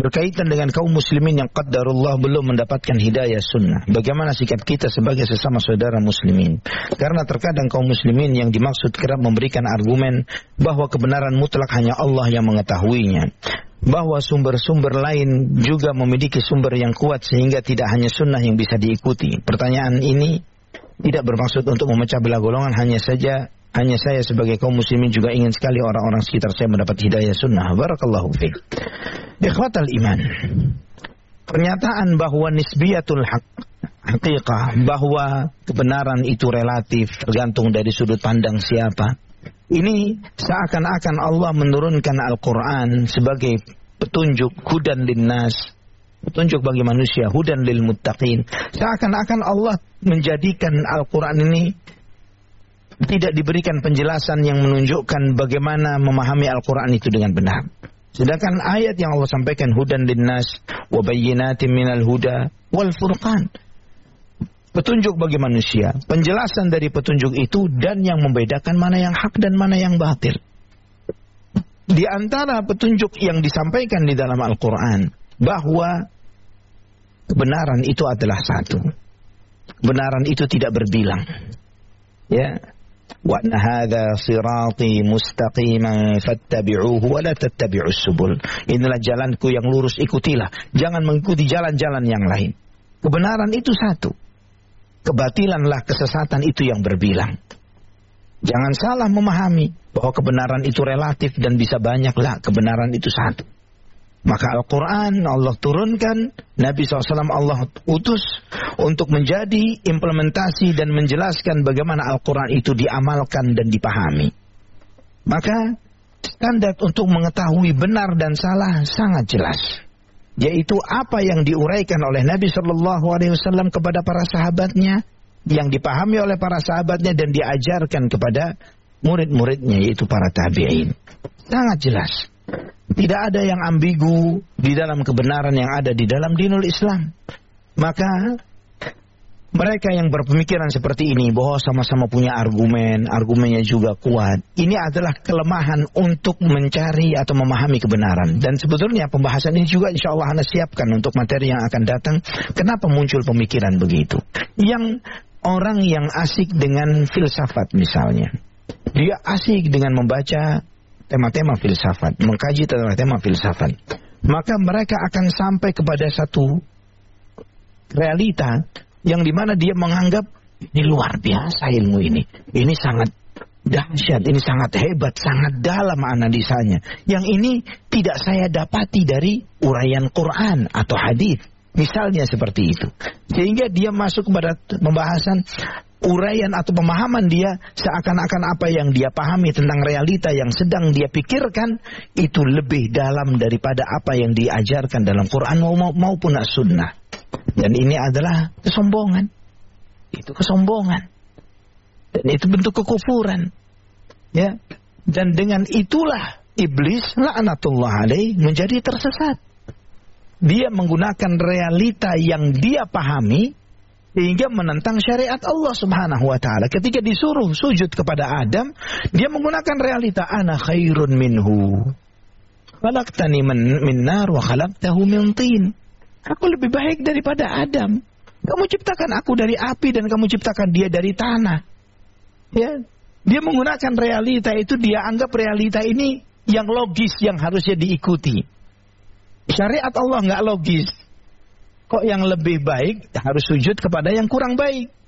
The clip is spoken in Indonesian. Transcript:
berkaitan dengan kaum muslimin yang qadarullah belum mendapatkan hidayah sunnah. Bagaimana sikap kita sebagai sesama saudara muslimin? Karena terkadang kaum muslimin yang dimaksud kerap memberikan argumen bahwa kebenaran mutlak hanya Allah yang mengetahuinya, bahwa sumber-sumber lain juga memiliki sumber yang kuat sehingga tidak hanya sunnah yang bisa diikuti. Pertanyaan ini tidak bermaksud untuk memecah belah golongan, hanya saya sebagai kaum muslimin juga ingin sekali orang-orang sekitar saya mendapat hidayah sunnah. Barakallahu fiik. Ikhwatal iman, pernyataan bahwa nisbiyatul haqiqah, bahwa kebenaran itu relatif tergantung dari sudut pandang siapa, ini seakan-akan Allah menurunkan Al-Quran sebagai petunjuk hudan linnas, petunjuk bagi manusia, hudan lil muttaqin. Seakan-akan Allah menjadikan Al-Quran ini tidak diberikan penjelasan yang menunjukkan bagaimana memahami Al-Quran itu dengan benar. Sedangkan ayat yang Allah sampaikan hudan linnas wa bayyinatin minal huda wal furqan, petunjuk bagi manusia, penjelasan dari petunjuk itu dan yang membedakan mana yang hak dan mana yang batil. Di antara petunjuk yang disampaikan di dalam Al-Quran bahwa kebenaran itu adalah satu. Kebenaran itu tidak berbilang. Ya. Wa hadza sirati mustaqiman fattabi'uhu wa la tattabi'us subul. Inilah jalanku yang lurus, ikutilah. Jangan mengikuti jalan-jalan yang lain. Kebenaran itu satu. Kebatilanlah, kesesatan itu yang berbilang. Jangan salah memahami bahwa kebenaran itu relatif dan bisa banyaklah. Kebenaran itu satu. Maka Al-Quran Allah turunkan, Nabi SAW Allah utus untuk menjadi implementasi dan menjelaskan bagaimana Al-Quran itu diamalkan dan dipahami. Maka standar untuk mengetahui benar dan salah sangat jelas, yaitu apa yang diuraikan oleh Nabi SAW kepada para sahabatnya, yang dipahami oleh para sahabatnya dan diajarkan kepada murid-muridnya, yaitu para tabi'in. Sangat jelas. Tidak ada yang ambigu di dalam kebenaran yang ada di dalam dinul Islam. Maka mereka yang berpemikiran seperti ini, bahwa sama-sama punya argumen, argumennya juga kuat, ini adalah kelemahan untuk mencari atau memahami kebenaran. Dan sebetulnya pembahasan ini juga insya Allah Anda siapkan untuk materi yang akan datang. Kenapa muncul pemikiran begitu? Yang orang yang asik dengan filsafat misalnya, dia asik dengan membaca tema-tema filsafat, mengkaji tema-tema filsafat, maka mereka akan sampai kepada satu realita yang dimana dia menganggap ini luar biasa ilmu ini sangat dahsyat, ini sangat hebat, sangat dalam analisanya. Yang ini tidak saya dapati dari uraian Quran atau hadis, misalnya seperti itu. Sehingga dia masuk kepada pembahasan uraian atau pemahaman dia, seakan-akan apa yang dia pahami tentang realita yang sedang dia pikirkan itu lebih dalam daripada apa yang diajarkan dalam Quran maupun as-sunnah. Dan ini adalah kesombongan. Itu kesombongan. Dan itu bentuk kekufuran. Ya. Dan dengan itulah iblis laknatullah alaih menjadi tersesat. Dia menggunakan realita yang dia pahami sehingga menentang syariat Allah Subhanahu wa taala. Ketika disuruh sujud kepada Adam, dia menggunakan realita ana khairun minhu. Khalaqtani min nar wa khalaqtahu min tin. Aku lebih baik daripada Adam. Kamu ciptakan aku dari api dan kamu ciptakan dia dari tanah. Ya. Dia menggunakan realita itu, dia anggap realita ini yang logis, yang harusnya diikuti. Syariat Allah enggak logis. Kok yang lebih baik harus sujud kepada yang kurang baik?